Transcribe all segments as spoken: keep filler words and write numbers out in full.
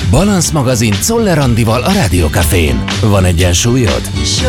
Balansz magazin Czoller Andival a Rádió Cafén. Van egyensúlyod?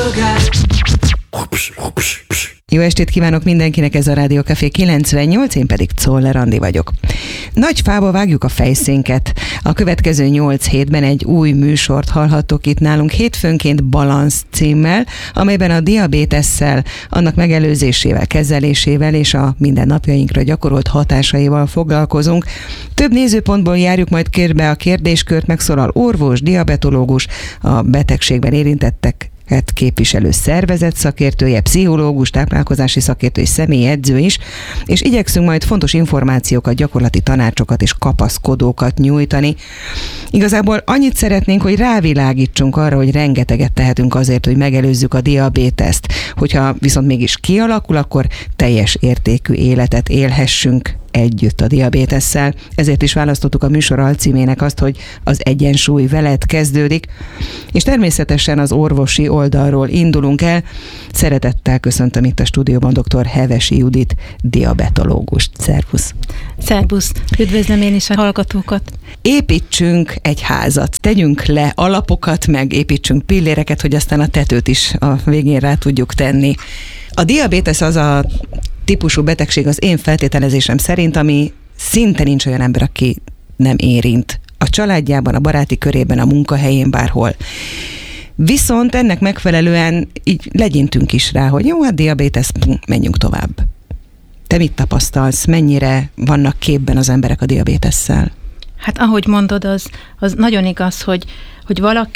Jó estét kívánok mindenkinek, ez a Rádió Café kilencvennyolc, én pedig Czoller Andi vagyok. Nagy fába vágjuk a fejszénket. A következő nyolc hétben egy új műsort hallhattok itt nálunk hétfőnként Balansz címmel, amelyben a diabétesszel, annak megelőzésével, kezelésével és a mindennapjainkra gyakorolt hatásaival foglalkozunk. Több nézőpontból járjuk majd körbe a kérdéskört, megszólal orvos, diabetológus, a betegségben érintettek képviselő szervezet szakértője, pszichológus, táplálkozási szakértő és személyedző is, és igyekszünk majd fontos információkat, gyakorlati tanácsokat és kapaszkodókat nyújtani. Igazából annyit szeretnénk, hogy rávilágítsunk arra, hogy rengeteget tehetünk azért, hogy megelőzzük a diabéteszt. Hogyha viszont mégis kialakul, akkor teljes értékű életet élhessünk együtt a diabétesszel. Ezért is választottuk a műsor alcímének azt, hogy az egyensúly veled kezdődik, és természetesen az orvosi oldalról indulunk el. Szeretettel köszöntöm itt a stúdióban dr. Hevesi Judit, diabetológust. Szervusz! Szervusz! Üdvözlöm én is a hallgatókat! Építsünk egy házat, tegyünk le alapokat, meg építsünk pilléreket, hogy aztán a tetőt is a végén rá tudjuk tenni. A diabétesz az a típusú betegség az én feltételezésem szerint, ami szinte nincs olyan ember, aki nem érint. A családjában, a baráti körében, a munkahelyén, bárhol. Viszont ennek megfelelően így legyintünk is rá, hogy jó, hát diabétesz, menjünk tovább. Te mit tapasztalsz? Mennyire vannak képben az emberek a diabétesszel? Hát ahogy mondod, az, az nagyon igaz, hogy, hogy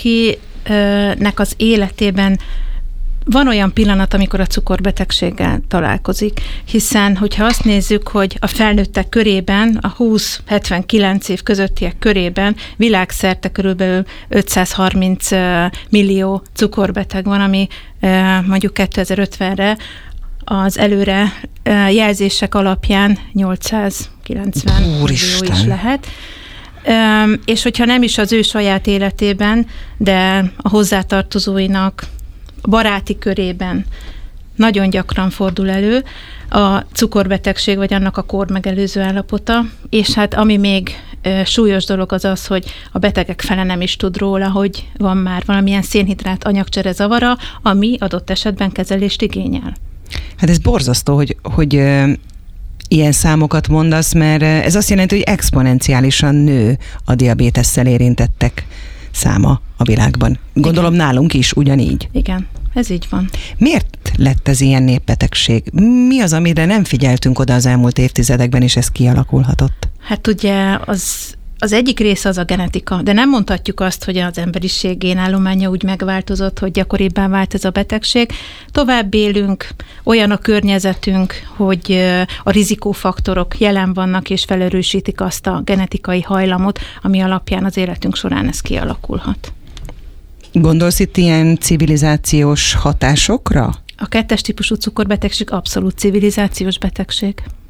valakinek az életében van olyan pillanat, amikor a cukorbetegséggel találkozik, hiszen, hogyha azt nézzük, hogy a felnőttek körében, a húsz-hetvenkilenc év közöttiek körében világszerte körülbelül ötszázharminc millió cukorbeteg van, ami mondjuk kétezer-ötvenre az előre jelzések alapján nyolcszázkilencven millió is lehet. És hogyha nem is az ő saját életében, de a hozzátartozóinak, a baráti körében nagyon gyakran fordul elő a cukorbetegség, vagy annak a kórmegelőző állapota, és hát ami még e, súlyos dolog az az, hogy a betegek fele nem is tud róla, hogy van már valamilyen szénhidrát anyagcsere zavara, ami adott esetben kezelést igényel. Hát ez borzasztó, hogy, hogy ö, ilyen számokat mondasz, mert ez azt jelenti, hogy exponenciálisan nő a diabétesszel érintettek száma a világban. Gondolom igen. Nálunk is ugyanígy. Igen, ez így van. Miért lett ez ilyen népbetegség? Mi az, amire nem figyeltünk oda az elmúlt évtizedekben, és ez kialakulhatott? Hát ugye az, az egyik része az a genetika, de nem mondhatjuk azt, hogy az emberiség génállománya úgy megváltozott, hogy gyakoribbá vált ez a betegség. Tovább élünk, olyan a környezetünk, hogy a rizikófaktorok jelen vannak, és felerősítik azt a genetikai hajlamot, ami alapján az életünk során ez kialakulhat. Gondolsz itt ilyen civilizációs hatásokra? A kettes típusú cukorbetegség abszolút civilizációs betegség.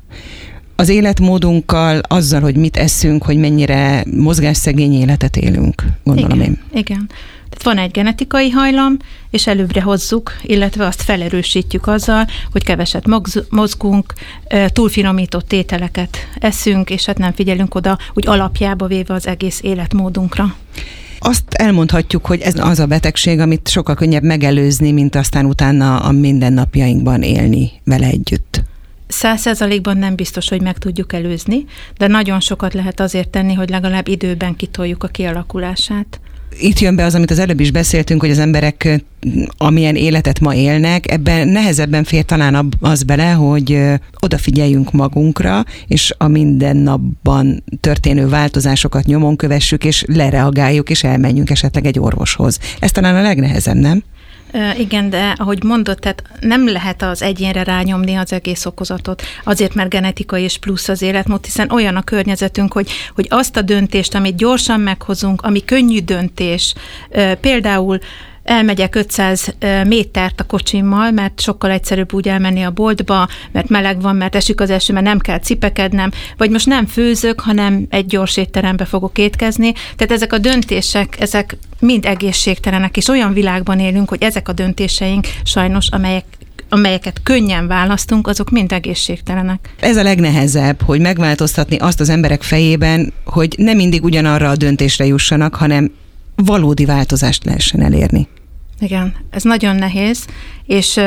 Az életmódunkkal, azzal, hogy mit eszünk, hogy mennyire mozgásszegény életet élünk, gondolom igen, én. Igen. Tehát van egy genetikai hajlam, és előbbre hozzuk, illetve azt felerősítjük azzal, hogy keveset mozgunk, túlfinomított ételeket eszünk, és hát nem figyelünk oda úgy alapjába véve az egész életmódunkra. Azt elmondhatjuk, hogy ez az a betegség, amit sokkal könnyebb megelőzni, mint aztán utána a mindennapjainkban élni vele együtt. Száz százalékban nem biztos, hogy meg tudjuk előzni, de nagyon sokat lehet azért tenni, hogy legalább időben kitoljuk a kialakulását. Itt jön be az, amit az előbb is beszéltünk, hogy az emberek amilyen életet ma élnek, ebben nehezebben fér talán az bele, hogy odafigyeljünk magunkra, és a mindennapban történő változásokat nyomon kövessük, és lereagáljuk, és elmenjünk esetleg egy orvoshoz. Ez talán a legnehezebb, nem? Igen, de ahogy mondod, tehát nem lehet az egyénre rányomni az egész okozatot, azért, mert genetikai és plusz az életmód, hiszen olyan a környezetünk, hogy, hogy azt a döntést, amit gyorsan meghozunk, ami könnyű döntés, például elmegyek ötszáz métert a kocsimmal, mert sokkal egyszerűbb úgy elmenni a boltba, mert meleg van, mert esik az eső, mert nem kell cipekednem, vagy most nem főzök, hanem egy gyors étterembe fogok étkezni. Tehát ezek a döntések, ezek mind egészségtelenek, és olyan világban élünk, hogy ezek a döntéseink sajnos, amelyek amelyeket könnyen választunk, azok mind egészségtelenek. Ez a legnehezebb, hogy megváltoztatni azt az emberek fejében, hogy nem mindig ugyanarra a döntésre jussanak, hanem valódi változást lehessen elérni. Igen, ez nagyon nehéz, és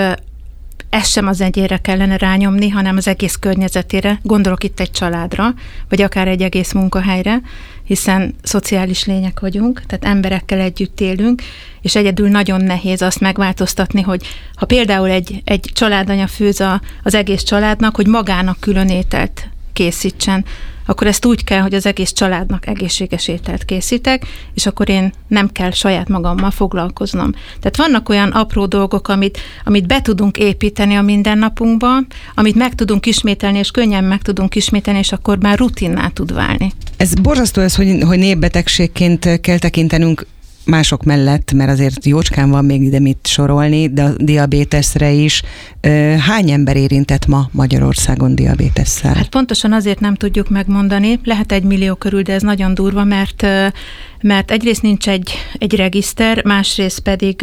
ezt sem az egyére kellene rányomni, hanem az egész környezetére, gondolok itt egy családra, vagy akár egy egész munkahelyre, hiszen szociális lények vagyunk, tehát emberekkel együtt élünk, és egyedül nagyon nehéz azt megváltoztatni, hogy ha például egy, egy családanya főz a, az egész családnak, hogy magának külön ételt készítsen, akkor ezt úgy kell, hogy az egész családnak egészséges ételt készítek, és akkor én nem kell saját magammal foglalkoznom. Tehát vannak olyan apró dolgok, amit, amit be tudunk építeni a mindennapunkba, amit meg tudunk ismételni, és könnyen meg tudunk ismételni, és akkor már rutinná tud válni. Ez borzasztó ez, hogy, hogy népbetegségként kell tekintenünk mások mellett, mert azért jócskán van még ide mit sorolni, de a diabéteszre is. Hány ember érintett ma Magyarországon diabétesszel? Hát pontosan azért nem tudjuk megmondani, lehet egy millió körül, de ez nagyon durva, mert, mert egyrészt nincs egy, egy regiszter, másrészt pedig,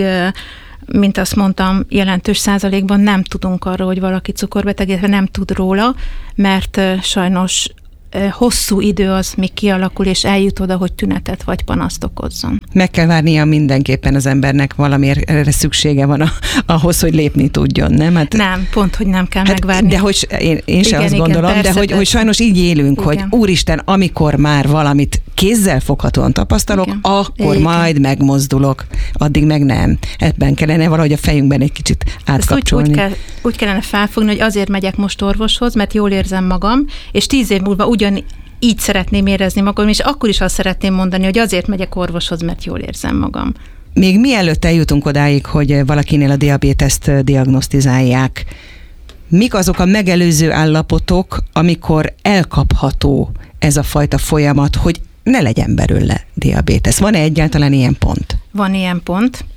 mint azt mondtam, jelentős százalékban nem tudunk arról, hogy valaki cukorbeteg, illetve nem tud róla, mert sajnos hosszú idő az, míg kialakul, és eljut oda, hogy tünetet vagy panaszt okozzon. Meg kell várnia mindenképpen az embernek, valamiért erre szüksége van a, ahhoz, hogy lépni tudjon, nem? Hát, nem, pont, hogy nem kell hát, megvárni. De hogy én, én sem azt igen, gondolom, persze, de hogy, hogy sajnos így élünk, igen. hogy úristen, amikor már valamit kézzel foghatóan tapasztalok, igen. akkor igen. majd megmozdulok, addig meg nem. Ebben kellene valahogy a fejünkben egy kicsit átkapcsolni. Úgy, úgy, kell, úgy kellene felfogni, hogy azért megyek most orvoshoz, mert jól érzem magam, és tíz év múlva ugyan így szeretném érezni magam, és akkor is azt szeretném mondani, hogy azért megyek orvoshoz, mert jól érzem magam. Még mielőtt eljutunk odáig, hogy valakinél a diabéteszt diagnosztizálják, mik azok a megelőző állapotok, amikor elkapható ez a fajta folyamat, hogy ne legyen belőle diabétesz? Van-e egyáltalán ilyen pont? Van ilyen pont,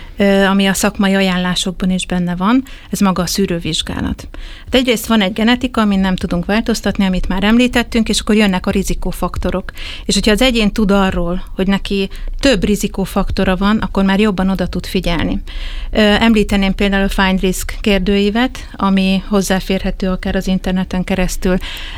ami a szakmai ajánlásokban is benne van, ez maga a szűrővizsgálat. Hát egyrészt van egy genetika, amin nem tudunk változtatni, amit már említettünk, és akkor jönnek a rizikófaktorok. És hogyha az egyén tud arról, hogy neki több rizikófaktora van, akkor már jobban oda tud figyelni. Említeném például a Find Risk kérdőívet, ami hozzáférhető akár az interneten keresztül,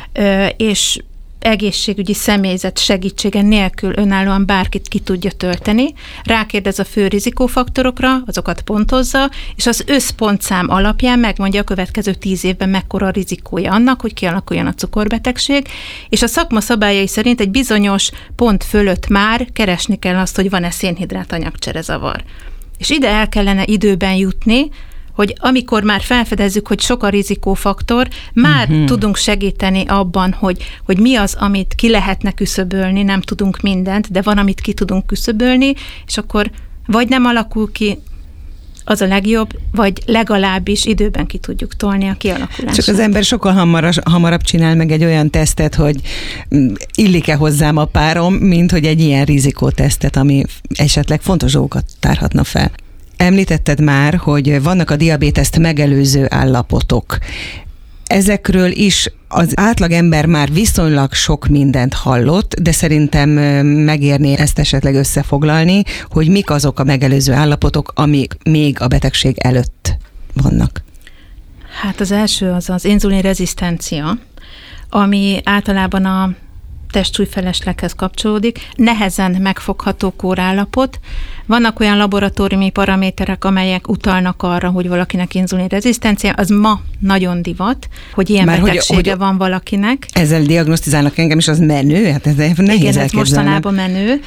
és egészségügyi személyzet segítsége nélkül önállóan bárkit ki tudja tölteni, rákérdez a fő rizikófaktorokra, azokat pontozza, és az összpontszám alapján megmondja a következő tíz évben mekkora a rizikója annak, hogy kialakuljon a cukorbetegség, és a szakma szabályai szerint egy bizonyos pont fölött már keresni kell azt, hogy van-e szénhidrát anyagcserezavar. És ide el kellene időben jutni, hogy amikor már felfedezzük, hogy sok a rizikófaktor, már uh-huh. tudunk segíteni abban, hogy, hogy mi az, amit ki lehetne küszöbölni, nem tudunk mindent, de van, amit ki tudunk küszöbölni, és akkor vagy nem alakul ki, az a legjobb, vagy legalábbis időben ki tudjuk tolni a kialakulását. Csak az ember sokkal hamarabb, hamarabb csinál meg egy olyan tesztet, hogy illik-e hozzám a párom, mint hogy egy ilyen rizikótesztet, ami esetleg fontos dolgokat tárhatna fel. Említetted már, hogy vannak a diabéteszt megelőző állapotok. Ezekről is az átlagember már viszonylag sok mindent hallott, de szerintem megérné ezt esetleg összefoglalni, hogy mik azok a megelőző állapotok, amik még a betegség előtt vannak. Hát az első az az inzulinrezisztencia, ami általában a testsúlyfelesleghez kapcsolódik, nehezen megfogható kórállapot. Vannak olyan laboratóriumi paraméterek, amelyek utalnak arra, hogy valakinek inzulinrezisztencia, az ma nagyon divat, hogy ilyen Már betegsége hogy, hogy van valakinek. Ezzel diagnosztizálnak engem is, az menő? Hát ez nehéz Igen, ez mostanában menő.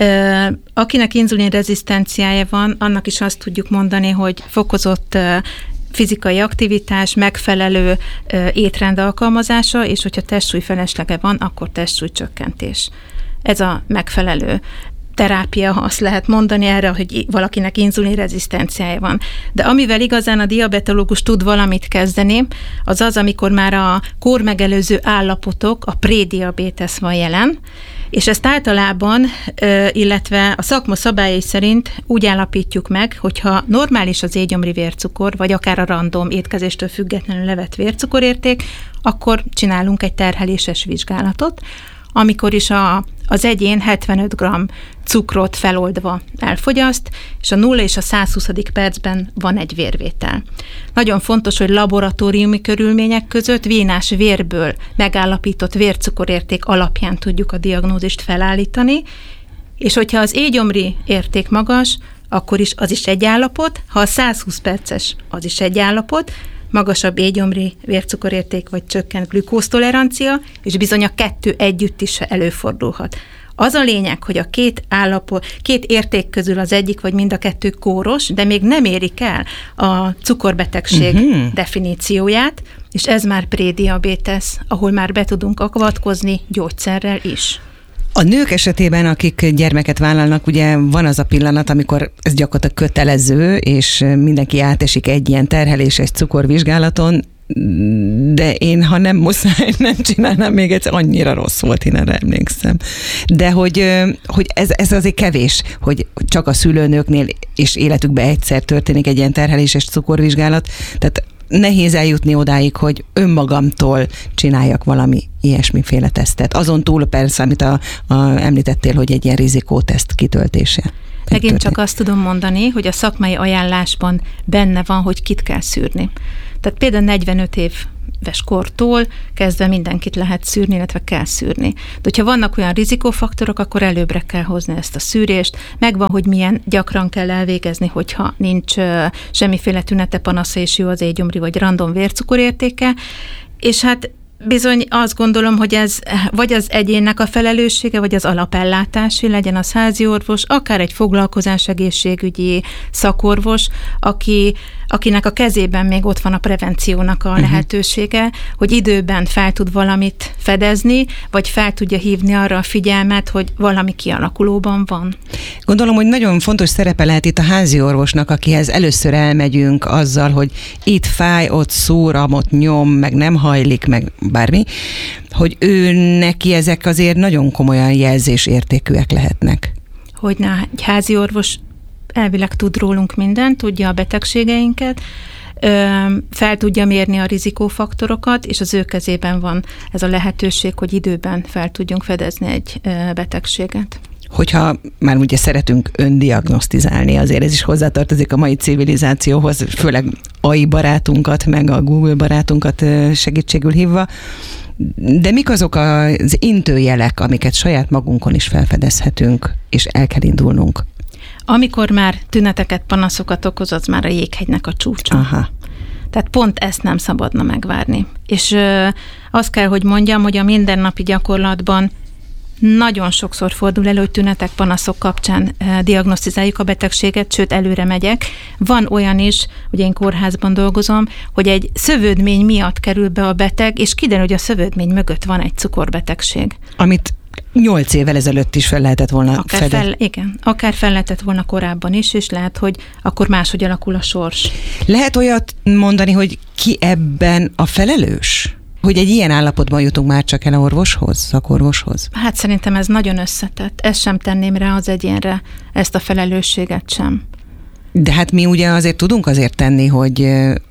Akinek inzulinrezisztenciája van, annak is azt tudjuk mondani, hogy fokozott fizikai aktivitás, megfelelő ö, étrend alkalmazása, és hogyha testsúlyfeleslege van, akkor testsúlycsökkentés. Ez a megfelelő terápia, ha azt lehet mondani erre, hogy valakinek inzulinrezisztenciája van. De amivel igazán a diabetológus tud valamit kezdeni, az az, amikor már a kórmegelőző állapotok, a prédiabétesz van jelen, és ezt általában, illetve a szakma szabályai szerint úgy állapítjuk meg, hogyha normális az égyomri vércukor, vagy akár a random étkezéstől függetlenül levett vércukorérték, akkor csinálunk egy terheléses vizsgálatot, amikor is a, az egyén hetvenöt gramm cukrot feloldva elfogyaszt, és a nulla és a százhuszadik percben van egy vérvétel. Nagyon fontos, hogy laboratóriumi körülmények között vénás vérből megállapított vércukorérték alapján tudjuk a diagnózist felállítani, és hogyha az éjgyomri érték magas, akkor is az is egy állapot, ha a százhúsz perces, az is egy állapot, magasabb éjgyomri vércukorérték vagy csökkent glükóztolerancia, és bizony a kettő együtt is előfordulhat. Az a lényeg, hogy a két állapot, két érték közül az egyik vagy mind a kettő kóros, de még nem érik el a cukorbetegség uh-huh. definícióját, és ez már prédiabétesz, ahol már be tudunk avatkozni gyógyszerrel is. A nők esetében, akik gyermeket vállalnak, ugye van az a pillanat, amikor ez gyakorlatilag kötelező, és mindenki átesik egy ilyen terheléses cukorvizsgálaton, de én, ha nem muszáj, nem csinálnám még egyszer, annyira rossz volt, én erre emlékszem. De hogy, hogy ez, ez azért kevés, hogy csak a szülőnőknél és életükben egyszer történik egy ilyen terheléses cukorvizsgálat, tehát nehéz eljutni odáig, hogy önmagamtól csináljak valami ilyesmiféle tesztet. Azon túl persze, amit a, a, említettél, hogy egy ilyen rizikóteszt kitöltése. Megint csak azt tudom mondani, hogy a szakmai ajánlásban benne van, hogy kit kell szűrni. Tehát például negyvenöt éves kortól kezdve mindenkit lehet szűrni, illetve kell szűrni. De hogyha vannak olyan rizikófaktorok, akkor előbbre kell hozni ezt a szűrést. Megvan, hogy milyen gyakran kell elvégezni, hogyha nincs uh, semmiféle tünete, panasza és jó az éjgyomri vagy random vércukorértéke. És hát bizony azt gondolom, hogy ez vagy az egyénnek a felelőssége, vagy az alapellátási, legyen az házi orvos, akár egy foglalkozás egészségügyi szakorvos, aki, akinek a kezében még ott van a prevenciónak a uh-huh. lehetősége, hogy időben fel tud valamit fedezni, vagy fel tudja hívni arra a figyelmet, hogy valami kialakulóban van. Gondolom, hogy nagyon fontos szerepe lehet itt a házi orvosnak, akihez először elmegyünk azzal, hogy itt fáj, ott szúr, ott nyom, meg nem hajlik, meg bármi, hogy ő neki ezek azért nagyon komolyan jelzésértékűek lehetnek. Hogyne, egy házi orvos elvileg tud rólunk mindent, tudja a betegségeinket, fel tudja mérni a rizikófaktorokat, és az ő kezében van ez a lehetőség, hogy időben fel tudjunk fedezni egy betegséget. Hogyha már ugye szeretünk öndiagnosztizálni, azért ez is hozzátartozik a mai civilizációhoz, főleg á i barátunkat, meg a Google barátunkat segítségül hívva, de mik azok az intőjelek, amiket saját magunkon is felfedezhetünk, és el kell indulnunk? Amikor már tüneteket, panaszokat okoz, az már a jéghegynek a csúcsa. Aha. Tehát pont ezt nem szabadna megvárni. És ö, azt kell, hogy mondjam, hogy a mindennapi gyakorlatban nagyon sokszor fordul elő, hogy tünetek, panaszok kapcsán eh, diagnosztizáljuk a betegséget, sőt előre megyek. Van olyan is, hogy én kórházban dolgozom, hogy egy szövődmény miatt kerül be a beteg, és kiderül, hogy a szövődmény mögött van egy cukorbetegség. Amit nyolc évvel ezelőtt is fel lehetett volna akár fedezni. Fel, igen, akár fel lehetett volna korábban is, és lehet, hogy akkor máshogy alakul a sors. Lehet olyat mondani, hogy ki ebben a felelős? Hogy egy ilyen állapotban jutunk már csak el a orvoshoz, szakorvoshoz? Hát szerintem ez nagyon összetett. Ezt sem tenném rá az egyénre, ezt a felelősséget sem. De hát mi ugye azért tudunk azért tenni, hogy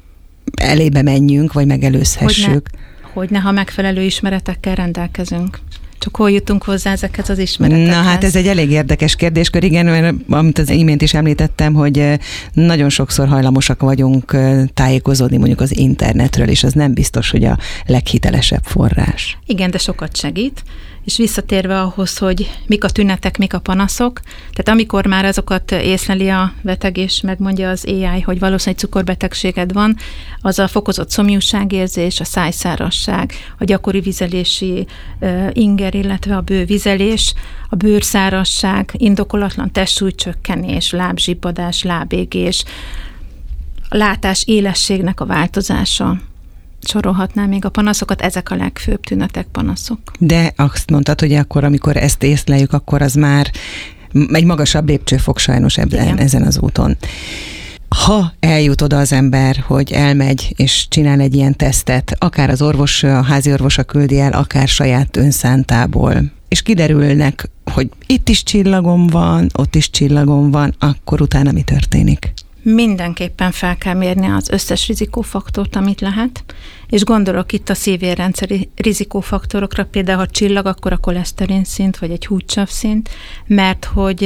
elébe menjünk, vagy megelőzhessük. Hogyne, hogyne ha megfelelő ismeretekkel rendelkezünk. Csak hol jutunk hozzá ezekhez az ismeretekhez? Na hát ez egy elég érdekes kérdéskör, igen, mert amit az imént is említettem, hogy nagyon sokszor hajlamosak vagyunk tájékozódni mondjuk az internetről, és az nem biztos, hogy a leghitelesebb forrás. Igen, de sokat segít. És visszatérve ahhoz, hogy mik a tünetek, mik a panaszok, tehát amikor már azokat észleli a beteg, és megmondja az á i, hogy valószínűleg cukorbetegséged van, az a fokozott szomjúságérzés, a szájszárasság, a gyakori vizelési uh, inger, illetve a bővizelés, a bőrszárasság, indokolatlan testsúlycsökkenés, lábzsibbadás, lábégés, a látás élességnek a változása. Sorolhatnám még a panaszokat, ezek a legfőbb tünetek, panaszok. De azt mondtad, hogy akkor, amikor ezt észleljük, akkor az már egy magasabb lépcsőfok sajnos ebben, igen, ezen az úton. Ha eljut oda az ember, hogy elmegy és csinál egy ilyen tesztet, akár az orvos, a házi orvosa küldi el, akár saját önszántából, és kiderülnek, hogy itt is csillagom van, ott is csillagom van, akkor utána mi történik? mindenképpen fel kell mérni az összes rizikófaktort, amit lehet, és gondolok itt a szívérrendszeri rizikófaktorokra, például ha csillag, akkor a koleszterin szint, vagy egy húgysav szint, mert hogy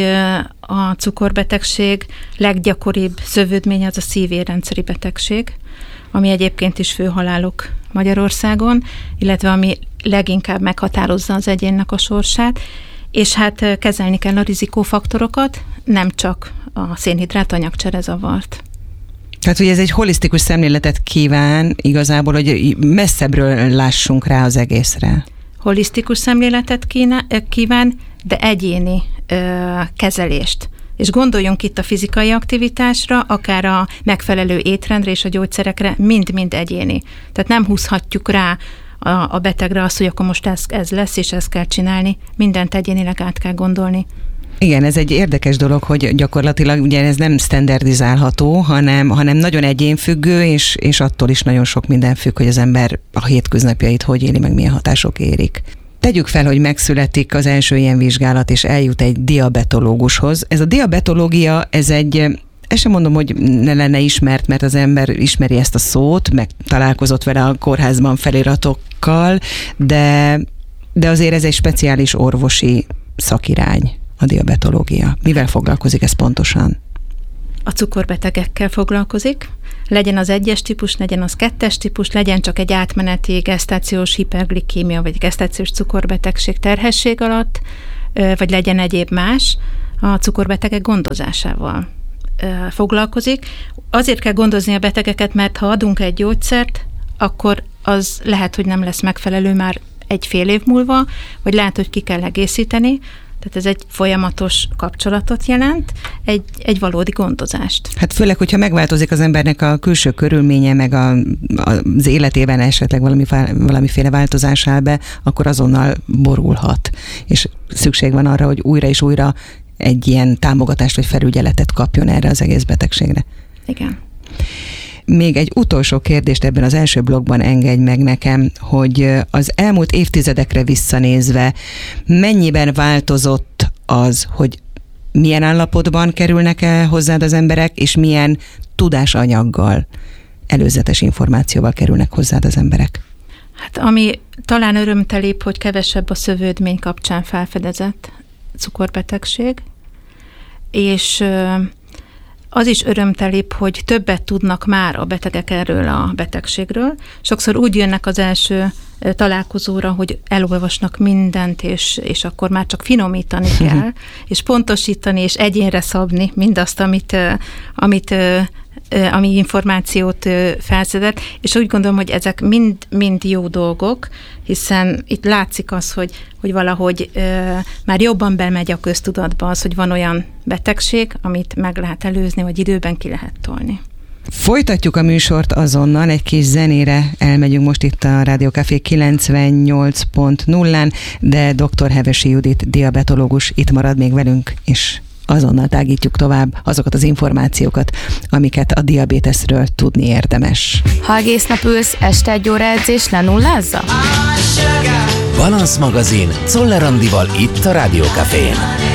a cukorbetegség leggyakoribb szövődmény az a szívérrendszeri betegség, ami egyébként is fő halálok Magyarországon, illetve ami leginkább meghatározza az egyénnek a sorsát, és hát kezelni kell a rizikófaktorokat, nem csak a szénhidrát anyagcserezavart. Tehát, hogy ez egy holisztikus szemléletet kíván igazából, hogy messzebbről lássunk rá az egészre. Holisztikus szemléletet kíván, de egyéni ö, kezelést. És gondoljunk itt a fizikai aktivitásra, akár a megfelelő étrendre és a gyógyszerekre, mind-mind egyéni. Tehát nem húzhatjuk rá a, a betegre azt, hogy akkor most ez, ez lesz, és ezt kell csinálni. Mindent egyénileg át kell gondolni. Igen, ez egy érdekes dolog, hogy gyakorlatilag ugye ez nem standardizálható, hanem, hanem nagyon egyénfüggő, és, és attól is nagyon sok minden függ, hogy az ember a hétköznapjait hogy éli, meg milyen hatások érik. Tegyük fel, hogy megszületik az első ilyen vizsgálat, és eljut egy diabetológushoz. Ez a diabetológia, ez egy, ezt sem mondom, hogy ne lenne ismert, mert az ember ismeri ezt a szót, meg találkozott vele a kórházban feliratokkal, de, de azért ez egy speciális orvosi szakirány, a diabetológia. Mivel foglalkozik ez pontosan? A cukorbetegekkel foglalkozik, legyen az egyes típus, legyen az kettes típus, legyen csak egy átmeneti gesztációs hiperglikémia, vagy gesztációs cukorbetegség terhesség alatt, vagy legyen egyéb más, a cukorbetegek gondozásával foglalkozik. Azért kell gondozni a betegeket, mert ha adunk egy gyógyszert, akkor az lehet, hogy nem lesz megfelelő már egy fél év múlva, vagy lehet, hogy ki kell egészíteni. Tehát ez egy folyamatos kapcsolatot jelent, egy, egy valódi gondozást. Hát főleg, hogyha megváltozik az embernek a külső körülménye, meg a, az életében esetleg valami, valamiféle változás áll be, akkor azonnal borulhat. És szükség van arra, hogy újra és újra egy ilyen támogatást vagy felügyeletet kapjon erre az egész betegségre. Igen. Még egy utolsó kérdést ebben az első blogban engedj meg nekem, hogy az elmúlt évtizedekre visszanézve mennyiben változott az, hogy milyen állapotban kerülnek el hozzád az emberek, és milyen tudásanyaggal, előzetes információval kerülnek hozzád az emberek? Hát ami talán örömtelibb, hogy kevesebb a szövődmény kapcsán felfedezett cukorbetegség, és az is örömtelibb, hogy többet tudnak már a betegek erről a betegségről. Sokszor úgy jönnek az első találkozóra, hogy elolvasnak mindent, és, és akkor már csak finomítani kell, és pontosítani, és egyénre szabni mindazt, amit, amit ami információt felszedett, és úgy gondolom, hogy ezek mind, mind jó dolgok, hiszen itt látszik az, hogy, hogy valahogy e, már jobban bemegy a köztudatba az, hogy van olyan betegség, amit meg lehet előzni, vagy időben ki lehet tolni. Folytatjuk a műsort azonnal, egy kis zenére elmegyünk most itt a Rádió Café kilencvennyolc pont nullán, de dr. Hevesi Judit, diabetológus itt marad még velünk, és azonnal tágítjuk tovább azokat az információkat, amiket a diabéteszről tudni érdemes. Ha egész nap ülsz, este egy óra edzés lenullázza? Balansz magazin Czoller Andival itt a Rádió Cafén.